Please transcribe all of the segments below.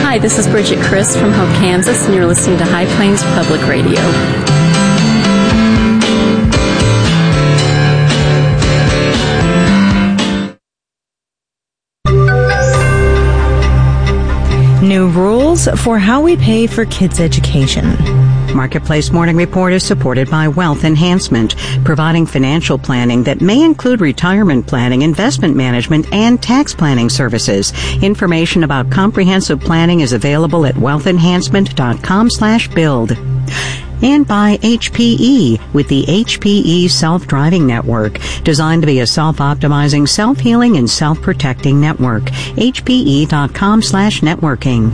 Hi, this is Bridget Chris from Hope, Kansas, and you're listening to High Plains Public Radio. New rules for how we pay for kids' education. Marketplace Morning Report is supported by Wealth Enhancement, providing financial planning that may include retirement planning, investment management, and tax planning services. Information about comprehensive planning is available at wealthenhancement.com/build. And by HPE with the HPE Self-Driving Network, designed to be a self-optimizing, self-healing, and self-protecting network. HPE.com/networking.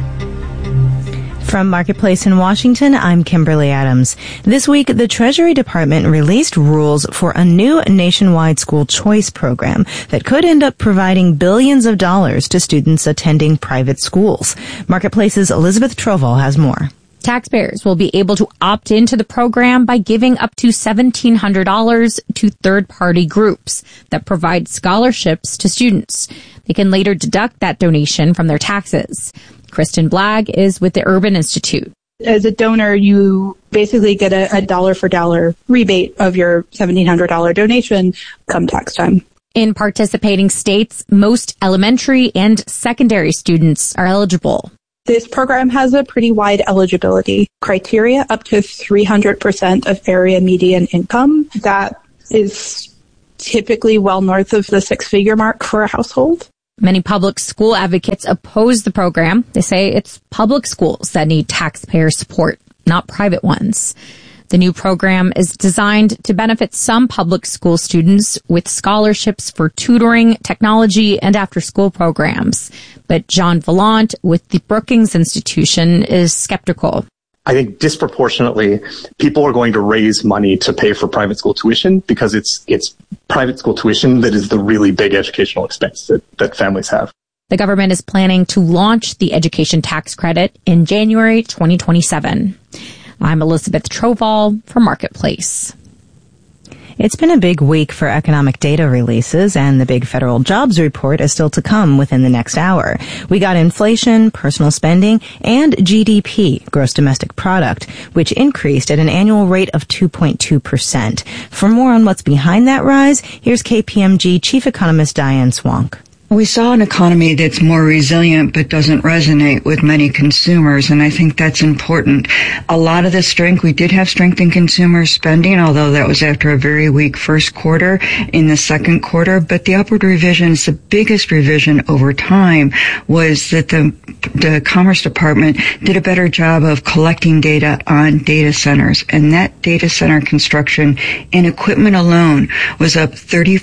From Marketplace in Washington, I'm Kimberly Adams. This week, the Treasury Department released rules for a new nationwide school choice program that could end up providing billions of dollars to students attending private schools. Marketplace's Elizabeth Troval has more. Taxpayers will be able to opt into the program by giving up to $1,700 to third-party groups that provide scholarships to students. They can later deduct that donation from their taxes. Kristen Blagg is with the Urban Institute. As a donor, you basically get a dollar-for-dollar rebate of your $1,700 donation come tax time. In participating states, most elementary and secondary students are eligible. This program has a pretty wide eligibility criteria, up to 300% of area median income. That is typically well north of the six-figure mark for a household. Many public school advocates oppose the program. They say it's public schools that need taxpayer support, not private ones. The new program is designed to benefit some public school students with scholarships for tutoring, technology, and after-school programs. But John Vallant with the Brookings Institution is skeptical. I think disproportionately, people are going to raise money to pay for private school tuition because it's private school tuition that is the really big educational expense that families have. The government is planning to launch the education tax credit in January 2027. I'm Elizabeth Troval for Marketplace. It's been a big week for economic data releases, and the big federal jobs report is still to come within the next hour. We got inflation, personal spending, and GDP, gross domestic product, which increased at an annual rate of 2.2%. For more on what's behind that rise, here's KPMG Chief Economist Diane Swonk. We saw an economy that's more resilient but doesn't resonate with many consumers, and I think that's important. A lot of the strength, we did have strength in consumer spending, although that was after a very weak first quarter in the second quarter, but the upward revisions, the biggest revision over time, was that the Commerce Department did a better job of collecting data on data centers, and that data center construction and equipment alone was up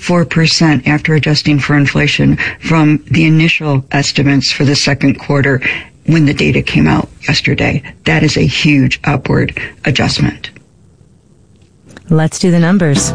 34% after adjusting for inflation from the initial estimates for the second quarter when the data came out yesterday. That is a huge upward adjustment. Let's do the numbers.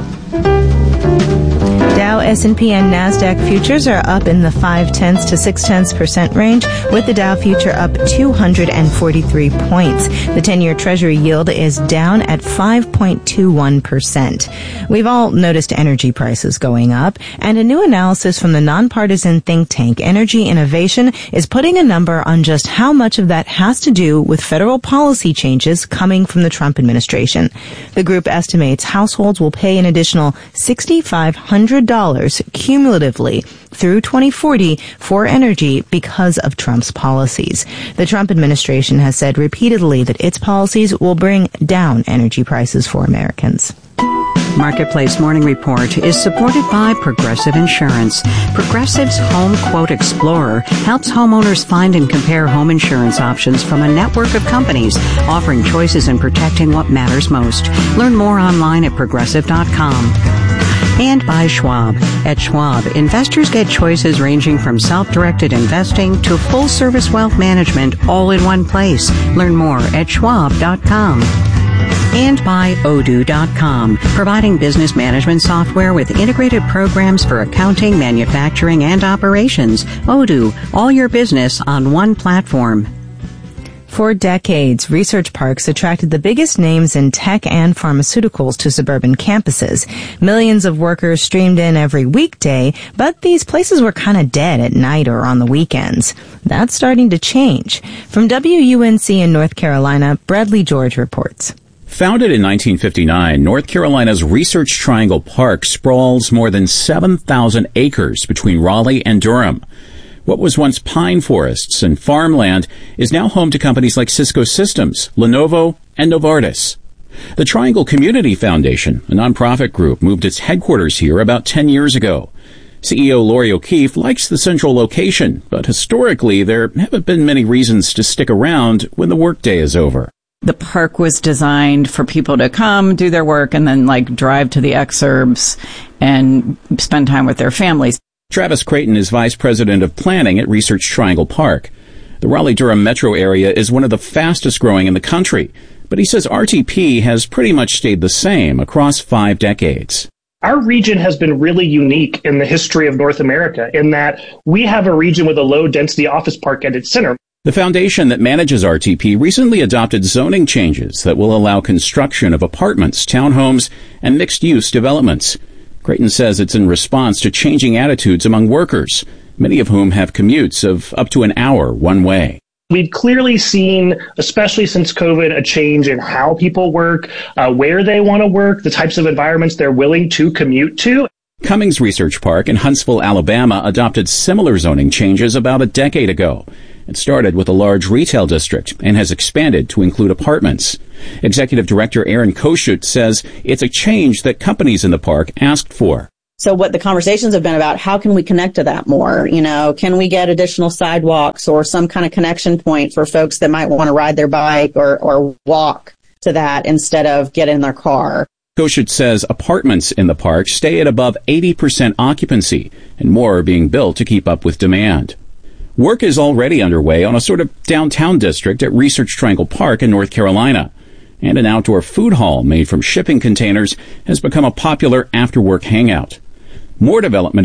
Dow, S&P, and NASDAQ futures are up in the 0.5 to 0.6% range, with the Dow future up 243 points. The 10-year Treasury yield is down at 5.21%. We've all noticed energy prices going up, and a new analysis from the nonpartisan think tank Energy Innovation is putting a number on just how much of that has to do with federal policy changes coming from the Trump administration. The group estimates households will pay an additional $6,500 cumulatively through 2040 for energy because of Trump's policies. The Trump administration has said repeatedly that its policies will bring down energy prices for Americans. Marketplace Morning Report is supported by Progressive Insurance. Progressive's Home Quote Explorer helps homeowners find and compare home insurance options from a network of companies offering choices and protecting what matters most. Learn more online at progressive.com. And by Schwab. At Schwab, investors get choices ranging from self-directed investing to full-service wealth management all in one place. Learn more at schwab.com. And by Odoo.com, providing business management software with integrated programs for accounting, manufacturing, and operations. Odoo, all your business on one platform. For decades, research parks attracted the biggest names in tech and pharmaceuticals to suburban campuses. Millions of workers streamed in every weekday, but these places were kind of dead at night or on the weekends. That's starting to change. From WUNC in North Carolina, Bradley George reports. Founded in 1959, North Carolina's Research Triangle Park sprawls more than 7,000 acres between Raleigh and Durham. What was once pine forests and farmland is now home to companies like Cisco Systems, Lenovo, and Novartis. The Triangle Community Foundation, a nonprofit group, moved its headquarters here about 10 years ago. CEO Lori O'Keefe likes the central location, but historically there haven't been many reasons to stick around when the workday is over. The park was designed for people to come, do their work, and then drive to the exurbs and spend time with their families. Travis Creighton is Vice President of Planning at Research Triangle Park. The Raleigh-Durham metro area is one of the fastest growing in the country, but he says RTP has pretty much stayed the same across 5 decades. Our region has been really unique in the history of North America in that we have a region with a low-density office park at its center. The foundation that manages RTP recently adopted zoning changes that will allow construction of apartments, townhomes, and mixed-use developments. Creighton says it's in response to changing attitudes among workers, many of whom have commutes of up to an hour one way. We've clearly seen, especially since COVID, a change in how people work, where they want to work, the types of environments they're willing to commute to. Cummings Research Park in Huntsville, Alabama, adopted similar zoning changes about a decade ago. It started with a large retail district and has expanded to include apartments. Executive Director Aaron Koshut says it's a change that companies in the park asked for. So what the conversations have been about, how can we connect to that more? Can we get additional sidewalks or some kind of connection point for folks that might want to ride their bike or walk to that instead of get in their car? Koshut says apartments in the park stay at above 80% occupancy, and more are being built to keep up with demand. Work is already underway on a sort of downtown district at Research Triangle Park in North Carolina. And an outdoor food hall made from shipping containers has become a popular after-work hangout. More development is